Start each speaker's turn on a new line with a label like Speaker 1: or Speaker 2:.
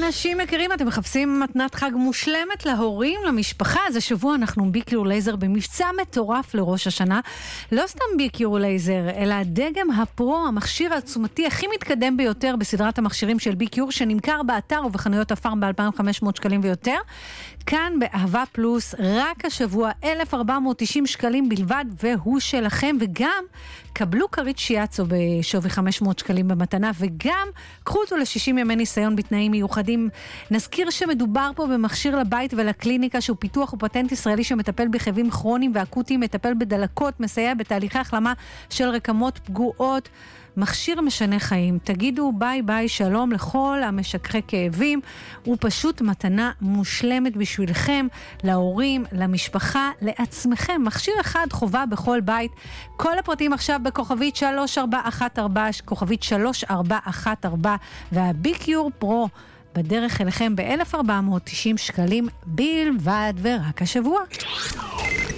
Speaker 1: אנשים מכירים, אתם מחפשים מתנת חג מושלמת להורים, למשפחה. אז השבוע אנחנו ביקיור לייזר במבצע מטורף לראש השנה. לא סתם ביקיור לייזר, אלא הדגם הפרו, המכשיר העצומתי הכי מתקדם ביותר בסדרת המכשירים של ביקיור, שנמכר באתר ובחנויות הפארם ב-2,500 שקלים ויותר. כאן באהבה פלוס, רק השבוע 1,490 שקלים בלבד, והוא שלכם. וגם קבלו קרית שיאצו בשווי 500 שקלים במתנה, וגם קחו אותו ל-60 ימי ניסיון בתנאים מיוחדים. נזכיר שמדובר פה במכשיר לבית ולקליניקה, שהוא פיתוח ופטנט ישראלי שמטפל בכאבים כרוניים ואקוטיים, מטפל בדלקות, מסייע בתהליכי החלמה של רקמות פגועות. מכשיר משנה חיים. תגידו ביי ביי שלום לכל המשככי כאבים. הוא פשוט מתנה מושלמת בשבילכם, להורים, למשפחה, לעצמכם. מכשיר אחד חובה בכל בית. כל הפרטים עכשיו בכוכבית 3414, כוכבית 3414, והביקיור פרו בדרך אליכם ב-1,490 שקלים בלבד, ורק השבוע.